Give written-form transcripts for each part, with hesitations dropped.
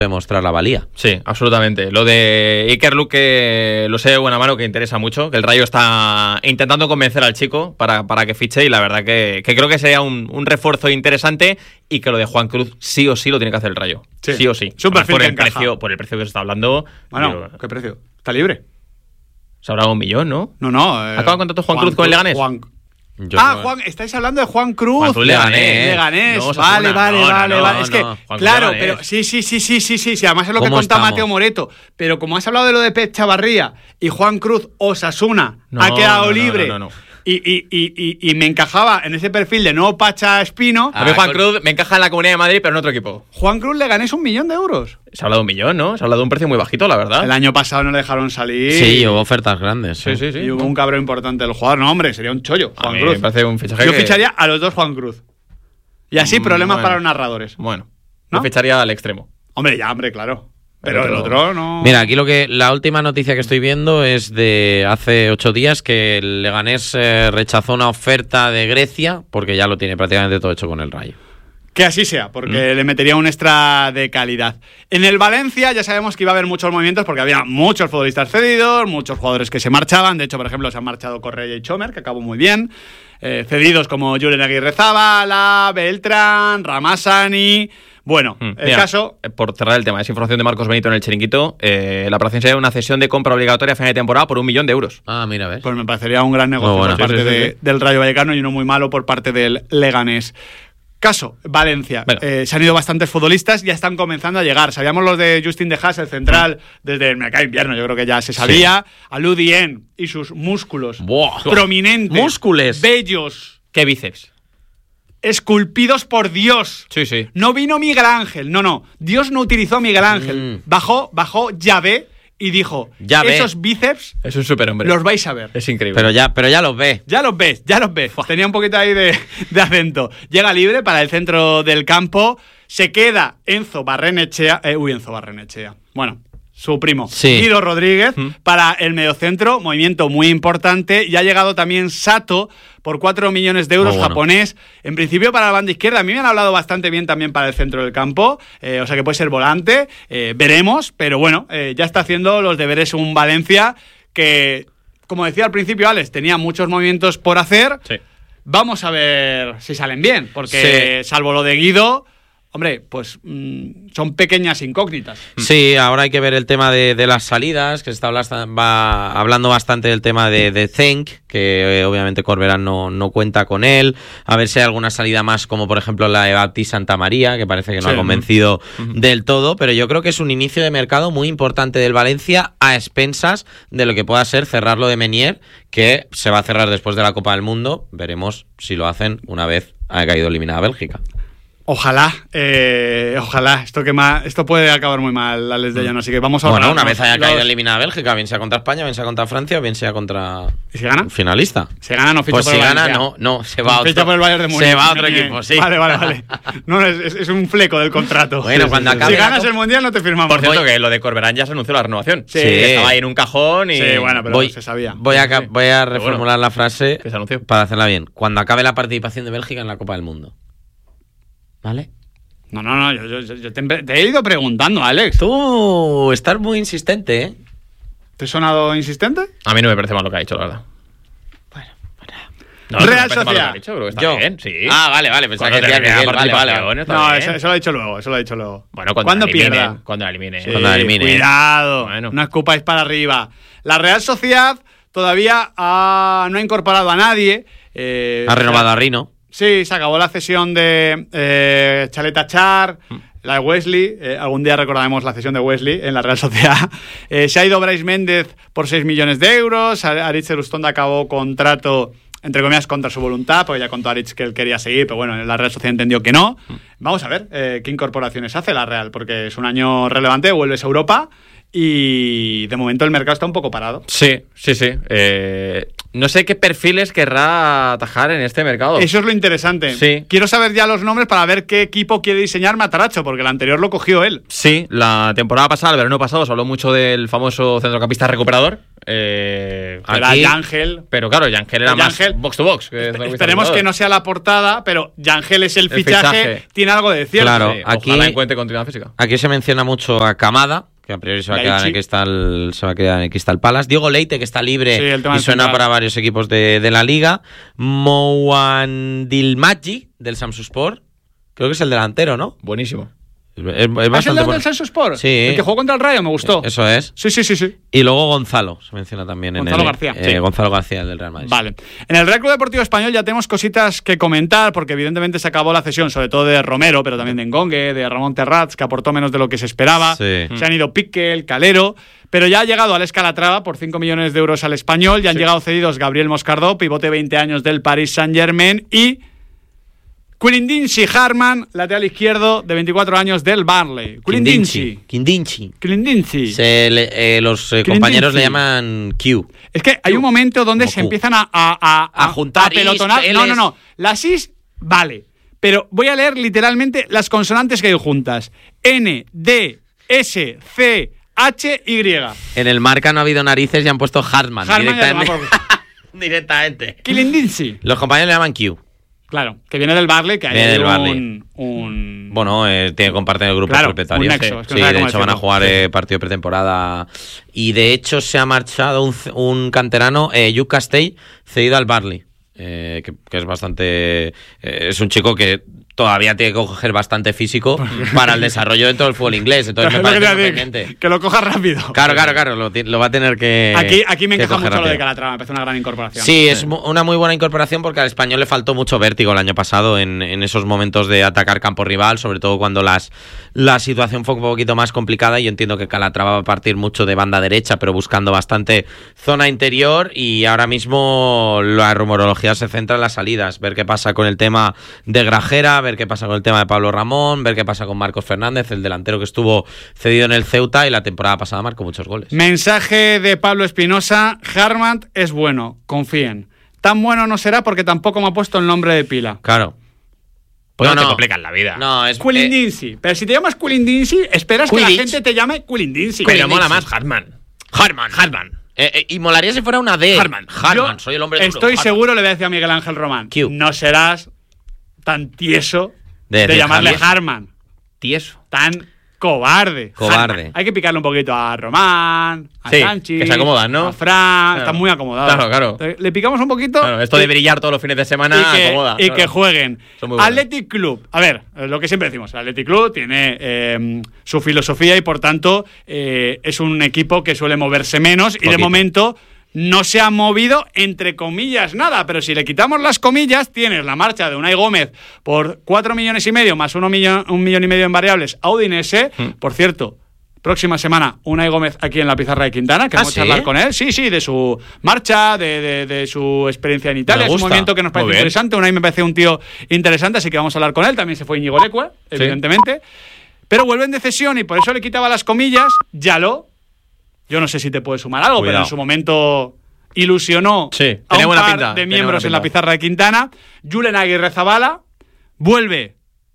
demostrar la valía. Sí, absolutamente. Lo de Iker Luque, lo sé de buena mano, que interesa mucho, que el Rayo está intentando convencer al chico para que fiche, y la verdad que creo que sería un refuerzo interesante, y que lo de Juan Cruz sí o sí lo tiene que hacer el Rayo. Sí o sí. Es un perfil por que el precio que se está hablando. Bueno, ¿qué precio? ¿Está libre? Se habrá $1 millón, ¿no? No. ¿Acaba contrato Juan Cruz con el Leganés? Juan, estáis hablando de Juan Cruz. Juan Cruz Leganés. No, vale. No, es que, claro, pero sí. Además es lo que contaba Mateo Moreto. Pero como has hablado de lo de Pep Chavarría y Juan Cruz, Osasuna ha quedado libre. No. Y me encajaba en ese perfil de nuevo Pacha Espino. A mí Juan Cruz me encaja en la Comunidad de Madrid, pero en otro equipo. Juan Cruz Leganés $1 millón. Se ha hablado de $1 millón, ¿no? Se ha hablado de un precio muy bajito, la verdad. El año pasado no le dejaron salir. Sí, hubo ofertas grandes. Sí. Y hubo un cabrón importante del jugador. No, hombre, sería un chollo. Juan Cruz. Me parece un fichaje. Yo ficharía a los dos Juan Cruz. Y así problemas para los narradores. Bueno, ¿no? Yo ficharía al extremo. Hombre, claro. Pero el otro no. Mira, aquí la última noticia que estoy viendo es de hace 8 días, que el Leganés rechazó una oferta de Grecia porque ya lo tiene prácticamente todo hecho con el Rayo. Que así sea, porque le metería un extra de calidad. En el Valencia ya sabemos que iba a haber muchos movimientos porque había muchos futbolistas cedidos, muchos jugadores que se marchaban. De hecho, por ejemplo, se han marchado Correa y Chomer, que acabó muy bien. Cedidos como Julen Aguirre-Zabala, Beltrán, Ramazani. Bueno, el caso... Por cerrar el tema, es información de Marcos Benito en el Chiringuito. La operación sería una cesión de compra obligatoria a final de temporada por €1 millón. Ah, mira, ¿ves? Pues me parecería un gran negocio por parte del Rayo Vallecano, y uno muy malo por parte del Leganés. Caso, Valencia. Se han ido bastantes futbolistas, ya están comenzando a llegar. Sabíamos los de Justin de Haas, el central, desde el mercado de invierno, yo creo que ya se sabía. Sí. A Ludien y sus músculos prominentes, múscules, bellos. ¡Qué bíceps! Esculpidos por Dios. Sí. No vino Miguel Ángel, no. Dios no utilizó a Miguel Ángel. Bajó Yahvé y dijo, esos bíceps es un superhombre. Los vais a ver. Es increíble. Pero ya los ves. Ya los ves. Tenía un poquito ahí de acento. Llega libre para el centro del campo. Se queda Enzo Barrenechea. Bueno, su primo, Guido Rodríguez, para el mediocentro. Movimiento muy importante. Y ha llegado también Sato por €4 millones, japonés. En principio para la banda izquierda. A mí me han hablado bastante bien también para el centro del campo. O sea que puede ser volante. Veremos. Pero bueno, ya está haciendo los deberes un Valencia que, como decía al principio Alex, tenía muchos movimientos por hacer. Sí. Vamos a ver si salen bien. Porque salvo lo de Guido... Hombre, pues son pequeñas incógnitas. Sí, ahora hay que ver el tema de las salidas, que se está hablando bastante del tema de Zenk, que obviamente Corberán no cuenta con él. A ver si hay alguna salida más, como por ejemplo la de Baptiste Santamaría, que parece que no ha convencido del todo, pero yo creo que es un inicio de mercado muy importante del Valencia, a expensas de lo que pueda ser cerrarlo de Meunier, que se va a cerrar después de la Copa del Mundo. Veremos si lo hacen una vez haya caído eliminada Bélgica. Ojalá. Esto puede acabar muy mal, Alex de Llano, así que vamos a... Bueno, una vez haya caído eliminada Bélgica, bien sea contra España, bien sea contra Francia, o bien sea contra... ¿Y si gana? Finalista. Si gana, no ficha pues por el Valencia. No, se va a otro. Ficha por el Bayern de Múnich. Se va a otro equipo, sí. Vale. No, es un fleco del contrato. Bueno, cuando acabe... Si ganas el Mundial no te firmamos. Por cierto, que lo de Corberán ya se anunció la renovación. Sí. Estaba ahí en un cajón y... Sí, bueno, pero se sabía. Voy a reformular la frase que se anunció para hacerla bien. Cuando acabe la participación de Bélgica en la Copa del Mundo. ¿Vale? No, yo te he ido preguntando, Alex. Tú estás muy insistente, ¿eh? ¿Te he sonado insistente? A mí no me parece mal lo que ha dicho, la verdad. Bueno. Real Sociedad. Yo. Bien, sí. Vale. Pensaba que decía Miguel. Vale. No, eso lo he dicho luego. Bueno, cuando pierda. Cuando la elimine. Sí, cuando elimine. Cuidado. Bueno. No escupáis para arriba. La Real Sociedad todavía no ha incorporado a nadie. Ha renovado a Rino. Sí, se acabó la cesión de Chaleta Char, la de Wesley. Algún día recordaremos la cesión de Wesley en la Real Sociedad. Se ha ido Brais Méndez por €6 millones. Aritz Erustonda acabó contrato, entre comillas, contra su voluntad, porque ya contó Aritz que él quería seguir, pero bueno, la Real Sociedad entendió que no. Vamos a ver qué incorporaciones hace la Real, porque es un año relevante, vuelves a Europa y de momento el mercado está un poco parado. Sí. No sé qué perfiles querrá atajar en este mercado. Eso es lo interesante. Sí. Quiero saber ya los nombres para ver qué equipo quiere diseñar Matarazzo, porque el anterior lo cogió él. Sí, la temporada pasada, el verano pasado, se habló mucho del famoso centrocampista recuperador. Era Yangel. Pero claro, Yangel era más box to box. Esperemos que no sea la portada, pero Yangel es el fichaje, tiene algo de cierto. Claro, Sí, aquí ojalá encuentre continuidad física. Aquí se menciona mucho a Kamada, que a priori se va a quedar en el Crystal Palace. Diego Leite, que está libre y suena para varios equipos de la liga. Mouandilmadji, del Samsunspor. Creo que es el delantero, ¿no? Buenísimo. ¿Es el del Samsunspor? Sí. El que jugó contra el Rayo, me gustó. Eso es. Sí. Y luego Gonzalo, se menciona también Gonzalo García. Gonzalo García, el del Real Madrid. Vale. En el Real Club Deportivo Español ya tenemos cositas que comentar, porque evidentemente se acabó la cesión, sobre todo de Romero, pero también de Ngongue, de Ramón Terrats, que aportó menos de lo que se esperaba. Sí. Se han ido Pique, el Calero, pero ya ha llegado Alex Calatrava por 5 millones de euros al Español, ya han llegado cedidos Gabriel Moscardó, pivote 20 años del Paris Saint-Germain, y Quilindinci Harman, lateral izquierdo de 24 años del Burnley. Quindinci. Los Quilindinci. compañeros le llaman Q. Es que hay un momento donde se empiezan a juntar a pelotonar. No. Las is, vale. Pero voy a leer literalmente las consonantes que hay juntas. N, D, S, C, H, Y. En el Marca no ha habido narices y han puesto Hartman directamente. Quilindinci. Los compañeros le llaman Q. Claro, que viene del Barley, que hay Bueno, comparten el grupo propietario. Un nexo, es que no de cómo hecho van a decirlo. jugar partido de pretemporada. Y de hecho se ha marchado un canterano, Hugh Castell, cedido al Barley. Que es bastante... es un chico que todavía tiene que coger bastante físico para el desarrollo dentro del fútbol inglés. Entonces me parece sorprendente. Que lo coja rápido. Claro, lo va a tener que... Aquí me encaja mucho rápido. Lo de Calatrava, me parece una gran incorporación. Sí, es una muy buena incorporación porque al Español le faltó mucho vértigo el año pasado en esos momentos de atacar campo rival, sobre todo cuando la situación fue un poquito más complicada, y yo entiendo que Calatrava va a partir mucho de banda derecha, pero buscando bastante zona interior, y ahora mismo la rumorología se centra en las salidas, ver qué pasa con el tema de Grajera, ver qué pasa con el tema de Pablo Ramón, ver qué pasa con Marcos Fernández, el delantero que estuvo cedido en el Ceuta y la temporada pasada marcó muchos goles. Mensaje de Pablo Espinosa: Harman es bueno, confíen. Tan bueno no será porque tampoco me ha puesto el nombre de pila. Claro. Pues no te complican la vida. No, es Quilindinci. Pero si te llamas Quilindinci, esperas que la gente te llame Quilindinci. Pero mola más Hartman. Y molaría si fuera una D. Hartman, soy el hombre duro. Estoy seguro, le voy a decir a Miguel Ángel Román, no serás tan tieso de llamarle Harman. Tieso. Tan cobarde. Cobarde. Hay que picarle un poquito a Román, a Sanchi, que se acomodan, ¿no? a Fran, claro. Están muy acomodados. Claro. Le picamos un poquito. Claro, esto de brillar todos los fines de semana acomoda. Y que jueguen. Son muy Athletic Club. A ver, lo que siempre decimos, el Athletic Club tiene su filosofía y por tanto es un equipo que suele moverse menos y de momento no se ha movido, entre comillas, nada, pero si le quitamos las comillas, tienes la marcha de Unai Gómez por 4,5 millones más 1,5 millones en variables a Udinese. Por cierto, próxima semana Unai Gómez aquí en la pizarra de Quintana, que vamos a charlar con él. Sí, de su marcha, de su experiencia en Italia. Es un movimiento que nos parece interesante. Unai me parece un tío interesante, así que vamos a hablar con él. También se fue Íñigo Leque, evidentemente. Pero vuelven de cesión y por eso le quitaba las comillas. Yaló. Yo no sé si te puede sumar algo, pero en su momento ilusionó a un par de miembros en la pizarra de Quintana. Julen Aguirrezabala. Vuelve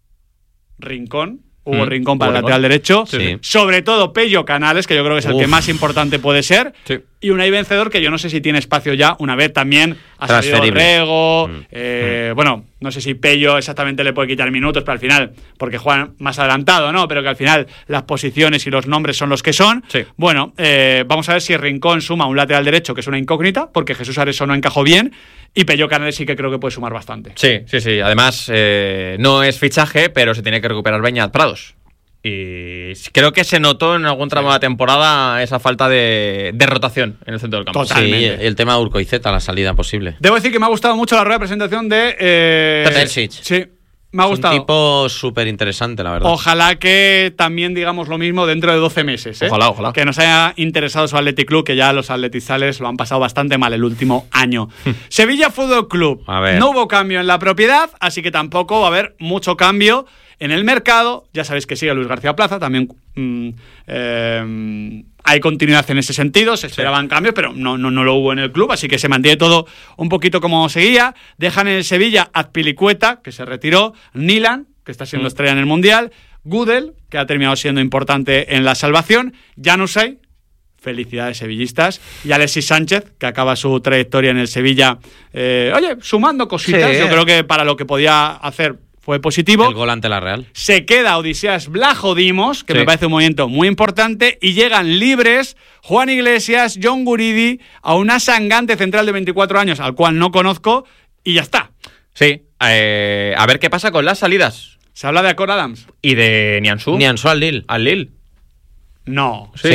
Rincón. Hugo Rincón para el lateral derecho. Sí. Sobre todo Pello Canales, que yo creo que es el que más importante puede ser. Sí. Y Unai Vencedor, que yo no sé si tiene espacio ya, una vez también ha salido Rego. Bueno, no sé si Pello exactamente le puede quitar minutos, pero al final, porque juegan más adelantado, ¿no? Pero que al final las posiciones y los nombres son los que son. Sí. Bueno, vamos a ver si Rincón suma un lateral derecho, que es una incógnita, porque Jesús Areso no encajó bien. Y Pello Canales sí que creo que puede sumar bastante. Sí. Además, no es fichaje, pero se tiene que recuperar Beñat Prados. Y creo que se notó en algún tramo de la temporada esa falta de rotación en el centro del campo. Totalmente. Sí, el tema de Urcoizeta, la salida posible. Debo decir que me ha gustado mucho la rueda de presentación de Terzic. Sí, me ha gustado. Un tipo súper interesante, la verdad. Ojalá que también digamos lo mismo dentro de 12 meses. Ojalá. Que nos haya interesado su Athletic Club, que ya los atletizales lo han pasado bastante mal el último año. Sevilla Fútbol Club. No hubo cambio en la propiedad, así que tampoco va a haber mucho cambio en el mercado. Ya sabéis que sigue Luis García Plaza, también hay continuidad en ese sentido, se esperaban cambios, pero no lo hubo en el club, así que se mantiene todo un poquito como seguía. Dejan en el Sevilla Azpilicueta, que se retiró, Nilan, que está siendo estrella en el Mundial, Gudel, que ha terminado siendo importante en la salvación, Januzaj, felicidades sevillistas, y Alexis Sánchez, que acaba su trayectoria en el Sevilla, sumando cositas. Sí. Yo creo que para lo que podía hacer fue positivo. El gol ante la Real. Se queda Odiseas Vlachodimos, que me parece un movimiento muy importante, y llegan libres Juan Iglesias, John Guridi, a una sangante central de 24 años, al cual no conozco, y ya está. Sí, a ver qué pasa con las salidas. Se habla de Acor Adams. ¿Y de Nianzú? Nianzú al Lille. ¿Al Lille? No. Sí.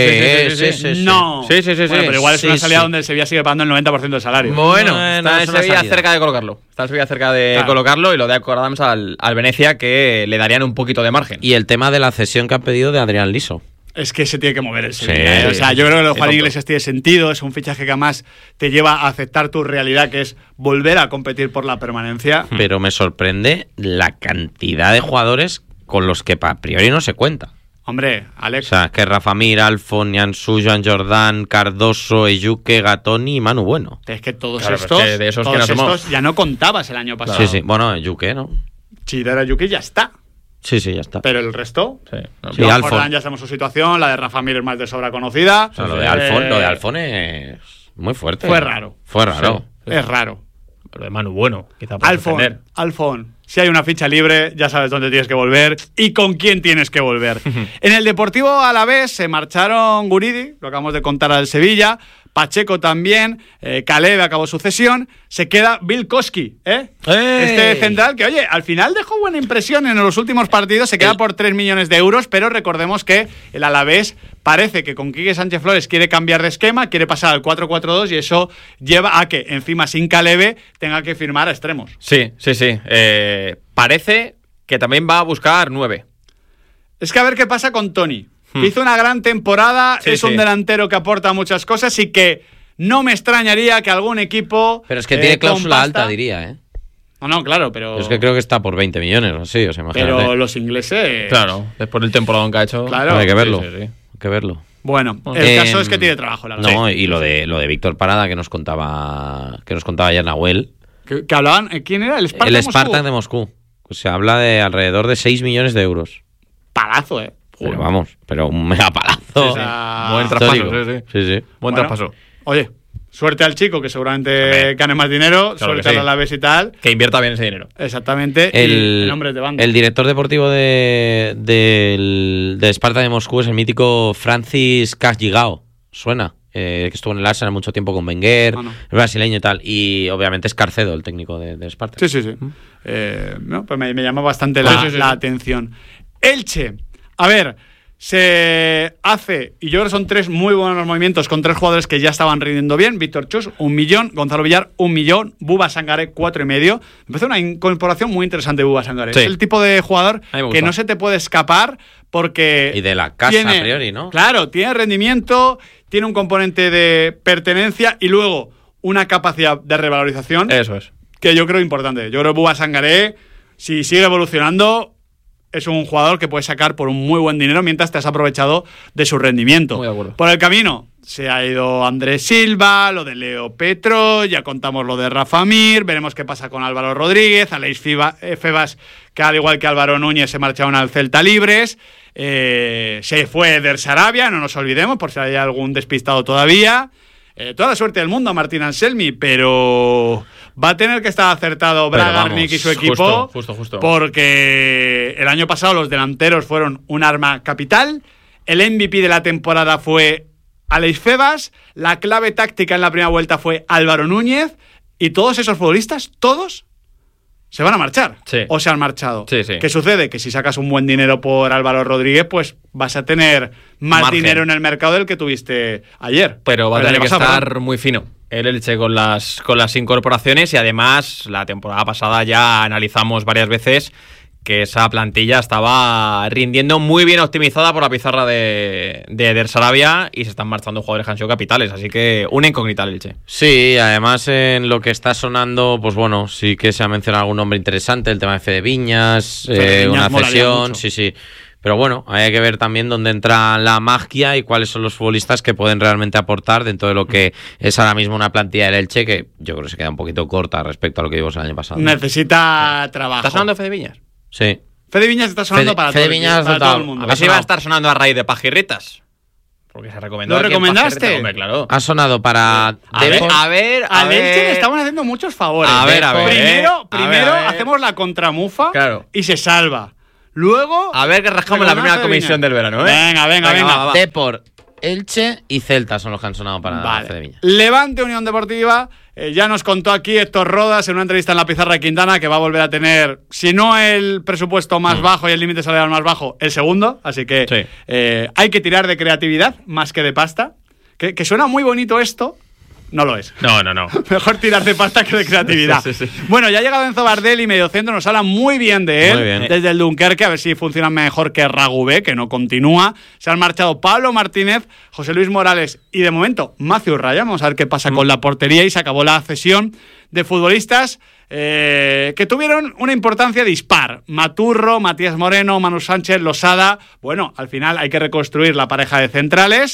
No. Sí. Bueno, pero igual es una salida donde el Sevilla sigue pagando el 90% del salario. Bueno, está el Sevilla cerca de colocarlo. Está el Sevilla cerca de colocarlo, y lo de Acor Adams al Venecia, que le darían un poquito de margen. Y el tema de la cesión que han pedido de Adrián Liso. Es que se tiene que mover el Sevilla. O sea, yo creo que lo de Juan Iglesias tiene sentido. Es un fichaje que además te lleva a aceptar tu realidad, que es volver a competir por la permanencia. Pero me sorprende la cantidad de jugadores con los que a priori no se cuenta. Hombre, Alex. O sea, que Rafa Mir, Alfon, Nianzú, Joan Jordán, Cardoso, Eyuque, Gatoni y Manu Bueno. Es que todos estos, de esos ya no contabas el año pasado. Sí. Bueno, Eyuque, ¿no? Chidera Eyuque ya está. Sí, ya está. Pero el resto, sí, Alfon, ya sabemos su situación. La de Rafa Mir es más de sobra conocida. O sea, lo de Alfon es muy fuerte. Fue raro. Sí. Es raro. Pero de Manu Bueno, quizá para defender. Alfon, si hay una ficha libre, ya sabes dónde tienes que volver y con quién tienes que volver. En el Deportivo Alavés se marcharon Guridi, lo acabamos de contar al Sevilla, Pacheco también, Caleb acabó su cesión, se queda Bill Koski, este central que, oye, al final dejó buena impresión en los últimos partidos, se queda por 3 millones de euros, pero recordemos que el Alavés parece que con Quique Sánchez Flores quiere cambiar de esquema, quiere pasar al 4-4-2 y eso lleva a que, encima sin Caleb, tenga que firmar a extremos. Sí. Parece que también va a buscar 9. Es que a ver qué pasa con Tony. Hizo una gran temporada, es un delantero que aporta muchas cosas y que no me extrañaría que algún equipo... Pero es que tiene cláusula alta, diría, ¿eh? No, claro, pero... Es que creo que está por 20 millones o así, o sea, imagínate. Pero los ingleses... Claro, después del temporadón que ha hecho... Claro. Hay que verlo, hay que verlo. Bueno, el caso es que tiene trabajo, la verdad. No, y lo de Víctor Parada que nos contaba ayer Nahuel. Que hablaban... ¿Quién era? El Spartak de Moscú. Pues se habla de alrededor de 6 millones de euros. Palazo, Pero vamos, un mega palazo. Buen traspaso, sí. Buen traspaso. Oye, suerte al chico, que seguramente gane más dinero, claro, suerte al Alavés y tal. Que invierta bien ese dinero. Exactamente. El nombre de banda. El director deportivo de Spartak de Moscú es el mítico Francis Cagigao. Suena. Que estuvo en el Arsenal mucho tiempo con Wenger, brasileño y tal. Y obviamente es Carcedo, el técnico de Spartak. Sí. Pues me llama bastante la atención. Elche. A ver, se hace, y yo creo que son 3 muy buenos movimientos con 3 jugadores que ya estaban rindiendo bien. Víctor Chus, 1 millón. Gonzalo Villar, 1 millón. Buba Sangaré, 4,5. Me parece una incorporación muy interesante Buba Sangaré. Sí. Es el tipo de jugador que no se te puede escapar porque... Y de la casa a priori, ¿no? Claro, tiene rendimiento, tiene un componente de pertenencia y luego una capacidad de revalorización. Eso es. Que yo creo importante. Yo creo que Buba Sangaré, si sigue evolucionando... es un jugador que puedes sacar por un muy buen dinero mientras te has aprovechado de su rendimiento. Muy de acuerdo. Por el camino se ha ido Andrés Silva, lo de Leo Petro, ya contamos lo de Rafa Mir, veremos qué pasa con Álvaro Rodríguez, Aleix Febas, que al igual que Álvaro Núñez se marcharon al Celta libres, se fue Eder Sarabia, no nos olvidemos, por si hay algún despistado todavía. Toda la suerte del mundo a Martín Anselmi, pero va a tener que estar acertado Bragarnik y su equipo, justo. Porque el año pasado los delanteros fueron un arma capital, el MVP de la temporada fue Aleix Febas, la clave táctica en la primera vuelta fue Álvaro Núñez, y todos esos futbolistas, todos se van a marchar, o se han marchado. Sí. ¿Qué sucede? Que si sacas un buen dinero por Álvaro Rodríguez, pues vas a tener más dinero en el mercado del que tuviste ayer. Pero va a tener que estar muy fino el Elche con las incorporaciones, y además la temporada pasada ya analizamos varias veces que esa plantilla estaba rindiendo muy bien optimizada por la pizarra de Eder Sarabia, y se están marchando jugadores que han sido capitales, así que una incógnita el Elche. Sí, además en lo que está sonando, pues bueno, sí que se ha mencionado algún nombre interesante, el tema de Fede Viñas, una cesión, sí. Pero bueno, hay que ver también dónde entra la magia y cuáles son los futbolistas que pueden realmente aportar dentro de lo que es ahora mismo una plantilla del Elche, que yo creo que se queda un poquito corta respecto a lo que vimos el año pasado. Necesita trabajo. ¿Estás sonando Fede Viñas? Sí. Fede Viñas está sonando para todo el mundo. A ver si va a estar sonando a raíz de Pajirritas. Porque se recomendó. ¿Lo recomendaste? Hombre, claro. Ha sonado para... A ver. Al Elche le estamos haciendo muchos favores. A ver. Primero hacemos la contramufa y se salva. Luego... A ver que rascamos la primera comisión del verano, ¿eh? Venga. Va. Depor, Elche y Celta son los que han sonado para Fede Viñas. Levante Unión Deportiva. Ya nos contó aquí Héctor Rodas en una entrevista en la Pizarra de Quintana que va a volver a tener, si no el presupuesto más bajo y el límite salarial más bajo, el segundo. Así que hay que tirar de creatividad más que de pasta. Que suena muy bonito esto. No lo es. No. Mejor tirar de pasta que de creatividad. Sí. Bueno, ya ha llegado Enzo Bardelli, mediocentro, nos habla muy bien de él. Muy bien. Desde el Dunkerque, a ver si funciona mejor que Ragubé, que no continúa. Se han marchado Pablo Martínez, José Luis Morales y de momento Matthew Ryan. Vamos a ver qué pasa con la portería y se acabó la cesión de futbolistas que tuvieron una importancia dispar. Maturro, Matías Moreno, Manu Sánchez, Losada. Bueno, al final hay que reconstruir la pareja de centrales.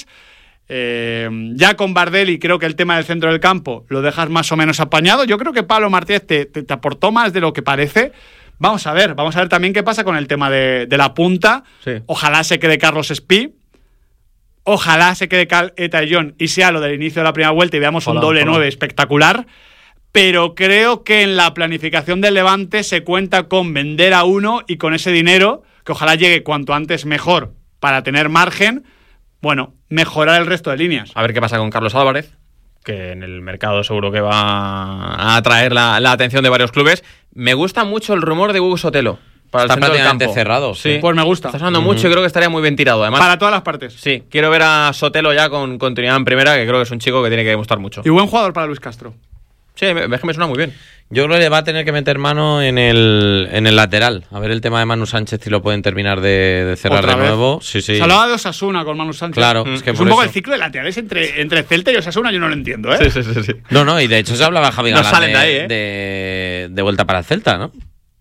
Ya con Bardelli creo que el tema del centro del campo lo dejas más o menos apañado. Yo creo que Pablo Martínez te aportó más de lo que parece. Vamos a ver también qué pasa con el tema de la punta. Sí. Ojalá se quede Carlos Espí. Ojalá se quede Cal Etayón y sea lo del inicio de la primera vuelta y veamos un doble 9 espectacular. Pero creo que en la planificación del Levante se cuenta con vender a uno y con ese dinero, que ojalá llegue cuanto antes mejor para tener margen, bueno, mejorar el resto de líneas. A ver qué pasa con Carlos Álvarez, que en el mercado seguro que va a atraer la atención de varios clubes. Me gusta mucho el rumor de Hugo Sotelo. Para Está el centro prácticamente del campo. cerrado. Sí. Pues me gusta. Está sonando mucho y creo que estaría muy bien tirado. Además, Para todas las partes. sí, quiero ver a Sotelo ya con continuidad en primera, que creo que es un chico que tiene que demostrar mucho. Y buen jugador para Luis Castro. Sí, es que me suena muy bien. Yo creo que le va a tener que meter mano en el lateral. A ver el tema de Manu Sánchez si lo pueden terminar de cerrar ¿Otra de vez? nuevo. Sí. Se hablaba de Osasuna con Manu Sánchez. Claro, Es que un por poco eso. el ciclo de laterales entre Celta y Osasuna, yo no lo entiendo, ¿eh? Sí. No, y de hecho se hablaba Javi No Galán salen de ahí, de vuelta para el Celta, ¿no?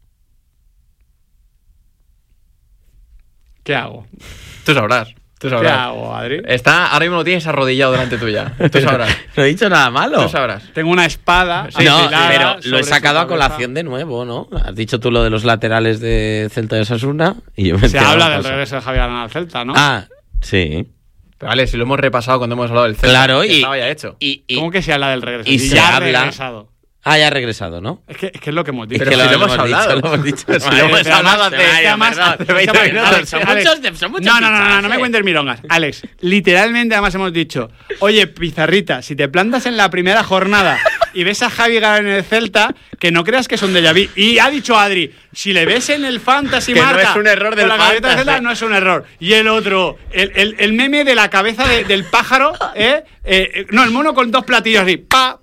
¿Qué hago? Tú sabrás. ¿Qué hago, Adri? Ahora mismo lo tienes arrodillado delante tuya. Tú sabrás. No he dicho nada malo. Tú sabrás. Tengo una espada. Sí, no, afilada pero lo sobre he sacado su a colación de nuevo, ¿no? Has dicho tú lo de los laterales de Celta y Osasuna y yo me he Se enterado habla de del cosas. regreso de Javier Galán al Celta, ¿no? Ah, sí. Pero vale, si lo hemos repasado cuando hemos hablado del Celta. Claro, que y estaba ya hecho. ¿Cómo que se habla del regreso? y se ya ha habla- regresado. Ah, ya ha regresado, ¿no? Es que es lo que hemos dicho. Pero si lo hemos hablado. Dicho, lo hemos dicho. Si lo hemos hablado hace 20 minutos. Son muchos No, fichajes. no me cuentes milongas. Alex, literalmente además hemos dicho, oye, Pizarrita, si te plantas en la primera jornada y ves a Javi Galán en el Celta, que no creas que es un déjà vu. Y ha dicho Adri, si le ves en el Fantasy Que no Marca es un error del con la camiseta de Fantasy. Celta, no es un error. Y el otro, el meme de la cabeza del pájaro, no, el mono con dos platillos así, pa.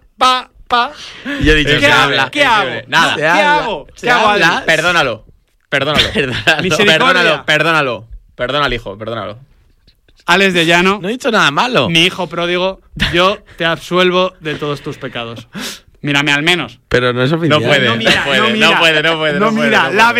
Yo he dicho ¿Qué que hago? habla. ¿Qué hago? Nada. No, ¿Qué hago? ¿Qué hago, Adri? Perdónalo. Misericordia. Perdona al hijo, perdónalo. Alex de Llano, No he dicho nada malo. mi hijo pródigo, yo te absuelvo de todos tus pecados. Mírame al menos. Pero no es oficial. No puede. No mira, la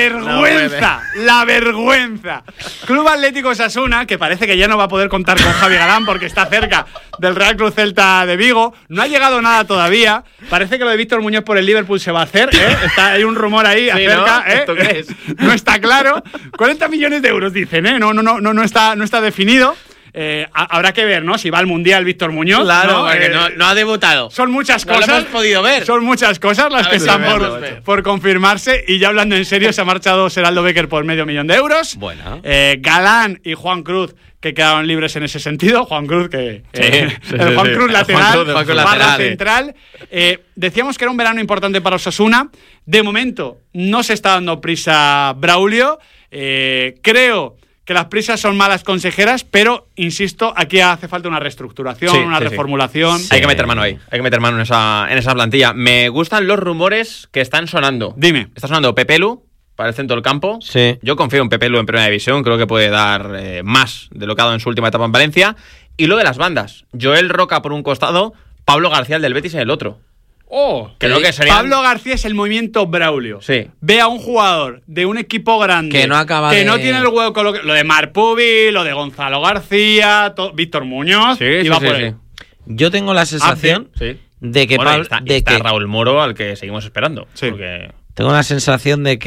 vergüenza. Club Atlético Osasuna, que parece que ya no va a poder contar con Javi Galán porque está cerca del Real Club Celta de Vigo. No ha llegado nada todavía. Parece que lo de Víctor Muñoz por el Liverpool se va a hacer. Hay un rumor ahí acerca. ¿no? ¿Esto qué es? No está claro. 40 millones de euros dicen, No está definido. Habrá que ver, ¿no? Si va al Mundial Víctor Muñoz. Claro, ¿no? porque no ha debutado. Son muchas No lo cosas. hemos podido ver. Son muchas cosas las que están verlo, por confirmarse. Y ya hablando en serio, se ha marchado Seraldo Becker por €500,000. Buena. Galán y Juan Cruz, que quedaron libres en ese sentido. Juan Cruz, que. Sí, el Juan Cruz lateral, Juan Cruz barra lateral. central. Decíamos que era un verano importante para Osasuna. De momento, no se está dando prisa Braulio. Creo que las prisas son malas consejeras, pero, insisto, aquí hace falta una reestructuración, una reformulación. Sí. Hay que meter mano ahí, hay que meter mano en esa plantilla. Me gustan los rumores que están sonando. Dime. Está sonando Pepelu para el centro del campo. Sí. Yo confío en Pepelu en primera división, creo que puede dar más de lo que ha dado en su última etapa en Valencia. Y lo de las bandas, Joel Roca por un costado, Pablo García el del Betis en el otro. Creo que sería. Pablo García es el movimiento Braulio. Sí. Ve a un jugador de un equipo grande que no acaba no tiene el hueco, lo de Marpubi, lo de Gonzalo García, Víctor Muñoz, y va por él. Yo tengo la sensación de que Pablo, está Raúl Moro, al que seguimos esperando. Sí. Porque... Tengo la sensación de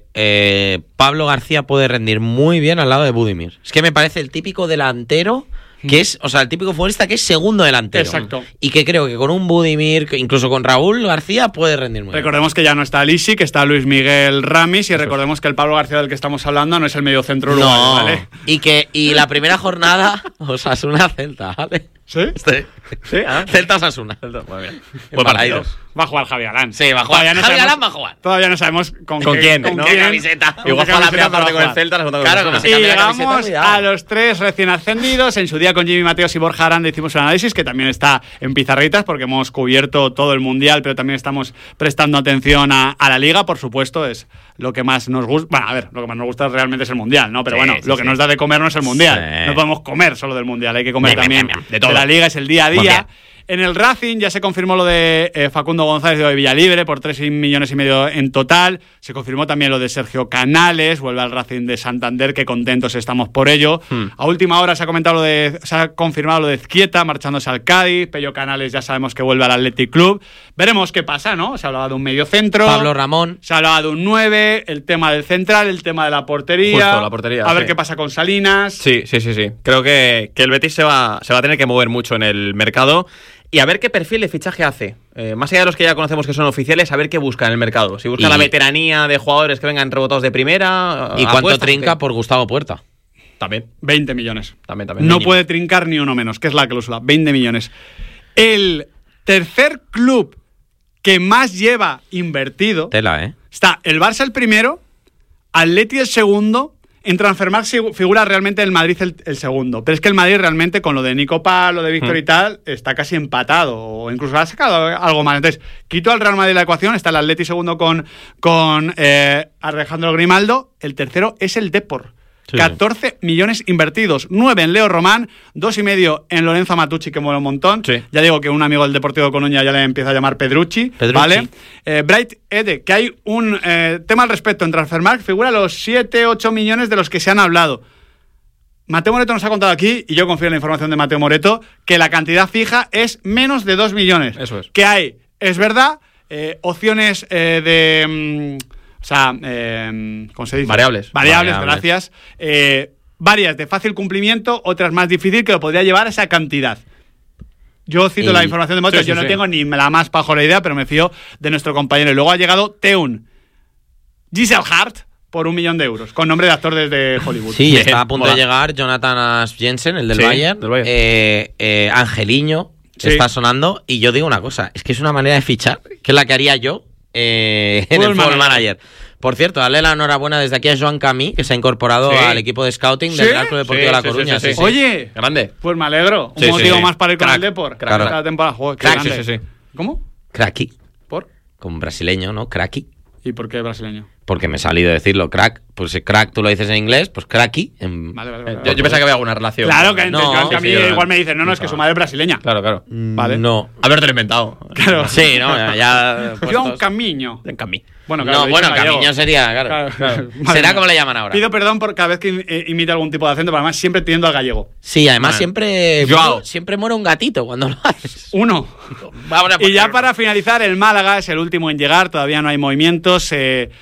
que Pablo García puede rendir muy bien al lado de Budimir. Es que me parece el típico delantero que es, o sea, el típico futbolista que es segundo delantero. Exacto. Y que creo que con un Budimir, incluso con Raúl García, puede rendir muy bien. Recordemos que ya no está Lisi, que está Luis Miguel Ramis, y recordemos que el Pablo García del que estamos hablando no es el mediocentro uruguayo, ¿vale? Y la primera jornada, Osasuna Celta, ¿vale? ¿Sí? Celta Osasuna. Muy bien. Buen partido. Va a jugar Javi Alán. Sí, va a jugar. Javi Alán va a jugar. Todavía no sabemos con quién. Con qué camiseta. Igual juega la primera parte con el Celta, la segunda con el Celta. Y llegamos a los 3 recién ascendidos. En su día con Jimmy Mateos y Borja Aranda hicimos un análisis que también está en pizarritas porque hemos cubierto todo el Mundial, pero también estamos prestando atención a la Liga, por supuesto, es lo que más nos gusta. Bueno, a ver, lo que más nos gusta realmente es el Mundial, ¿no? Pero lo que nos da de comer no es el Mundial. No podemos comer solo del Mundial, hay que comer también de la Liga, es el día a día. En el Racing ya se confirmó lo de Facundo González de Villalibre por 3,5 millones en total. Se confirmó también lo de Sergio Canales, vuelve al Racing de Santander, que contentos estamos por ello. A última hora se ha confirmado lo de Ezquieta, marchándose al Cádiz. Pello Canales ya sabemos que vuelve al Athletic Club. Veremos qué pasa, ¿no? Se hablaba de un medio centro. Pablo Ramón. Se hablaba de un 9, el tema del central, el tema de la portería. Justo, la portería. A ver qué pasa con Salinas. Sí. Creo que el Betis se va a tener que mover mucho en el mercado. Y a ver qué perfil de fichaje hace. Más allá de los que ya conocemos que son oficiales, a ver qué busca en el mercado. Si busca la veteranía de jugadores que vengan rebotados de primera. ¿Y cuánto trinca por Gustavo Puerta? También. 20 millones. También. No puede trincar ni uno menos, que es la cláusula. 20 millones. El tercer club que más lleva invertido. Tela, Está el Barça el primero, Atleti el segundo. En Transfermarkt figura realmente el Madrid el segundo. Pero es que el Madrid realmente, con lo de Nico Paz, lo de Víctor y tal, está casi empatado. O incluso ha sacado algo más. Entonces, quito al Real Madrid de la ecuación. Está el Atleti segundo con Alejandro Grimaldo. El tercero es el Depor. 14 millones invertidos, 9 en Leo Román, 2,5 en Lorenzo Matucci, que mola un montón. Ya digo que un amigo del Deportivo de Coruña ya le empieza a llamar Pedrucci. ¿Vale? Bright Ede, que hay un tema al respecto en Transfermarkt, figura los 7-8 millones de los que se han hablado. Mateo Moreto nos ha contado aquí, y yo confío en la información de Mateo Moreto, que la cantidad fija es menos de 2 millones. Eso es. Que hay, es verdad, opciones de... ¿cómo se dice? Variables, gracias. Varias de fácil cumplimiento, otras más difícil, que lo podría llevar a esa cantidad. Yo cito la información de Motos, yo no tengo ni la más pajora idea, pero me fío de nuestro compañero. Y luego ha llegado Teun Giselle Hart por 1 millón de euros, con nombre de actor desde Hollywood. Sí, está a punto de llegar Jonathan Ash Jensen, el del Bayern. Angeliño, está sonando. Y yo digo una cosa, es que es una manera de fichar, que es la que haría yo en el Football Manager. Por cierto, darle la enhorabuena desde aquí a Joan Camí, que se ha incorporado al equipo de scouting del Real Club Deportivo de La Coruña. Oye, grande. Pues me alegro. Un motivo más para ir con el Depor. Claro. Esta temporada. Joder, Crack, ¿Cómo? Cracky. ¿Por? Con brasileño, ¿no? Cracky. ¿Y por qué brasileño? Porque me he salido a decirlo, crack. Pues si crack tú lo dices en inglés, pues cracky. Vale. Yo pensaba que había alguna relación. Claro, que a mí igual me dicen, no, es que su madre es brasileña. Claro. Vale. No. Haberte lo inventado. Claro. Sí, no, ya. John Camiño. En Camí. Bueno, claro, Camiño sería, claro. Será como le llaman ahora. Pido perdón por cada vez que imite algún tipo de acento, pero además siempre teniendo al gallego. Sí, además siempre muere un gatito cuando lo haces. Uno. Y ya para finalizar, el Málaga es el último en llegar, todavía no hay movimientos.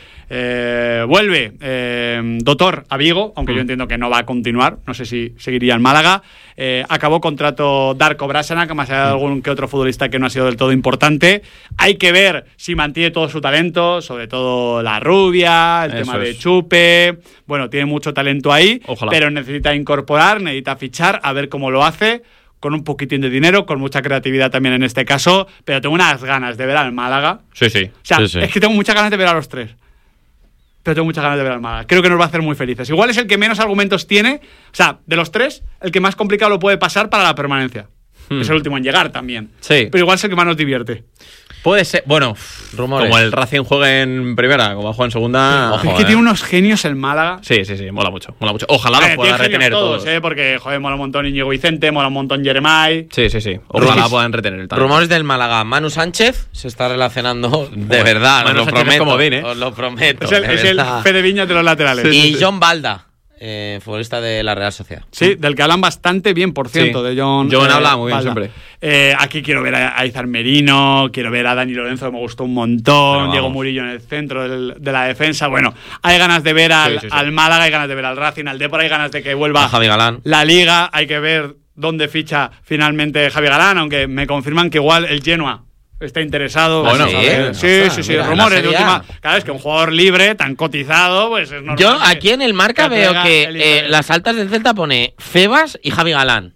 Vuelve Dotor a Vigo, aunque yo entiendo que no va a continuar, no sé si seguiría en Málaga. Acabó contrato Darko Brasana, que más allá de algún que otro futbolista que no ha sido del todo importante. Hay que ver si mantiene todo su talento, sobre todo la rubia, el tema de Chupe. Bueno, tiene mucho talento ahí. Ojalá. Pero necesita incorporar, necesita fichar, a ver cómo lo hace. Con un poquitín de dinero, con mucha creatividad también en este caso, pero tengo unas ganas de ver al Málaga. Sí. O sea, es que tengo muchas ganas de ver a los tres. Pero tengo muchas ganas de ver al Málaga. Creo que nos va a hacer muy felices. Igual es el que menos argumentos tiene. O sea, de los tres, el que más complicado lo puede pasar para la permanencia. Es el último en llegar también. Sí. Pero igual es el que más nos divierte. Puede ser, bueno, rumores. Como el Racing juegue en primera, como juega en segunda. Ojo, es que tiene unos genios el Málaga. Sí, mola mucho. Ojalá los puedan retener todos. Porque, joder, mola un montón Íñigo Vicente, mola un montón Jeremai. Sí. Ojalá puedan retener el talento. Rumores del Málaga. Manu Sánchez se está relacionando de verdad. Manu os lo Sánchez prometo. Como bien, Os lo prometo. Es el Fede Viñas de los laterales. Y John Balda. Futbolista de la Real Sociedad. Sí, del que hablan bastante bien, por cierto, de John. John habla muy bien siempre. Aquí quiero ver a Izar Merino, quiero ver a Dani Lorenzo, que me gustó un montón, Diego Murillo en el centro de la defensa. Bueno, hay ganas de ver al Málaga, hay ganas de ver al Racing, al Depor, hay ganas de que vuelva a Javi Galán. La Liga, hay que ver dónde ficha finalmente Javi Galán, aunque me confirman que igual el Genoa está interesado. Bueno, sí, rumores de última. Claro, es que un jugador libre, tan cotizado, pues es normal. Yo aquí en el Marca veo que las altas del Celta pone Febas y Javi Galán.